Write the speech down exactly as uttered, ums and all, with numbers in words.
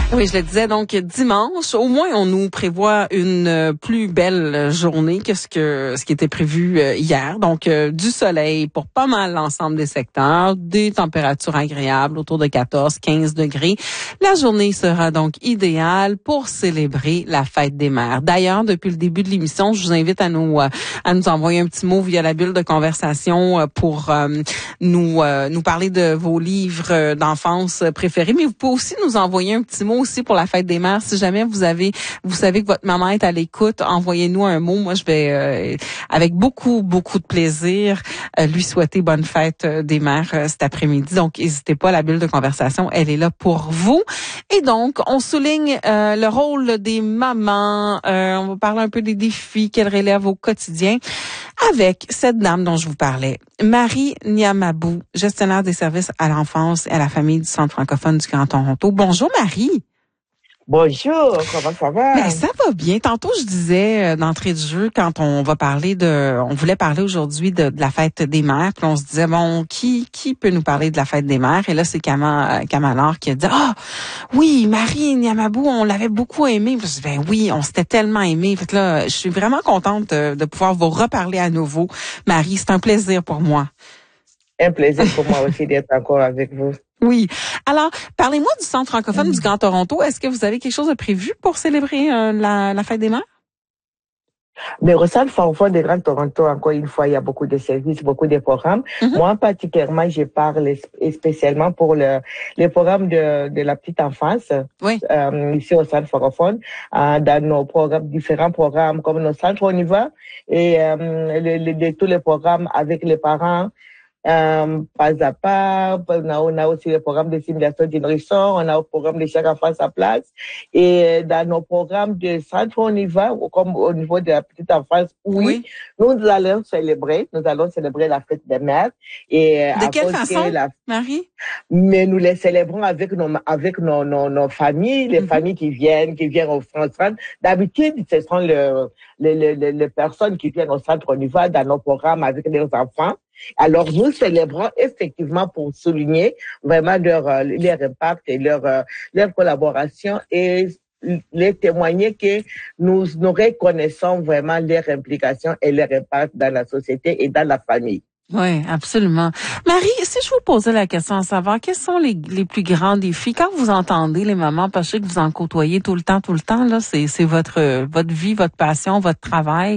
Oui, je le disais, donc dimanche, au moins on nous prévoit une plus belle journée que ce que ce qui était prévu hier. Donc euh, du soleil pour pas mal l'ensemble des secteurs, des températures agréables autour de quatorze à quinze degrés. La journée sera donc idéale pour célébrer la fête des mères. D'ailleurs, depuis le début de l'émission, je vous invite à nous à nous envoyer un petit mot via la bulle de conversation pour euh, nous euh, nous parler de vos livres d'enfance préférés, mais vous pouvez aussi nous envoyer un petit mot aussi pour la fête des mères. Si jamais vous avez, vous savez que votre maman est à l'écoute, envoyez-nous un mot. Moi, je vais, euh, avec beaucoup, beaucoup de plaisir, euh, lui souhaiter bonne fête des mères euh, cet après-midi. Donc, n'hésitez pas, la bulle de conversation, elle est là pour vous. Et donc, on souligne euh, le rôle des mamans. Euh, on va parler un peu des défis qu'elles relèvent au quotidien avec cette dame dont je vous parlais, Marie Niamabou, gestionnaire des services à l'enfance et à la famille du Centre francophone du Grand Toronto. Bonjour Marie. Bonjour, comment ça va? Ben, ça va bien. Tantôt, je disais euh, d'entrée de jeu, quand on va parler de, on voulait parler aujourd'hui de, de la fête des mères, puis on se disait, bon, qui qui peut nous parler de la fête des mères? Et là, c'est Kama, Kamalor qui a dit, ah, oui, Marie Niamabou, on l'avait beaucoup aimé. Je dis, ben oui, on s'était tellement aimé. Fait que là, je suis vraiment contente de, de pouvoir vous reparler à nouveau. Marie, c'est un plaisir pour moi. Un plaisir pour moi aussi d'être encore avec vous. Oui. Alors, parlez-moi du Centre francophone mmh. du Grand Toronto. Est-ce que vous avez quelque chose de prévu pour célébrer euh, la, la fête des mères? Mais au Centre francophone du Grand Toronto, encore une fois, il y a beaucoup de services, beaucoup de programmes. Mmh. Moi, particulièrement, je parle spécialement pour le, les programmes de, de la petite enfance. Oui. Euh, ici au Centre francophone, euh, dans nos programmes, différents programmes comme nos centres on y va, et euh, le, le, de tous les programmes avec les parents. Euh, pas à pas, on a, on a aussi le programme de simulation d'une nourrisson, on a le programme de chaque enfant sa place. Et dans nos programmes de centre, on y va, comme au niveau de la petite enfance, oui, oui. nous allons célébrer, nous allons célébrer la fête des mères. Et de quelle façon, la... Marie? Mais nous les célébrons avec nos, avec nos, nos, nos familles, les mm-hmm. familles qui viennent, qui viennent au centre. D'habitude, ce sont le, les, les, les, les personnes qui viennent au centre, on y va dans nos programmes avec leurs enfants. Alors, nous célébrons effectivement pour souligner vraiment leur, leur impact et leur, leur collaboration et les témoigner que nous, nous reconnaissons vraiment leur implication et leur impact dans la société et dans la famille. Oui, absolument. Marie, si je vous posais la question à savoir, quels sont les, les plus grands défis quand vous entendez les mamans, parce que vous en côtoyez tout le temps, tout le temps, là, c'est, c'est votre, votre vie, votre passion, votre travail.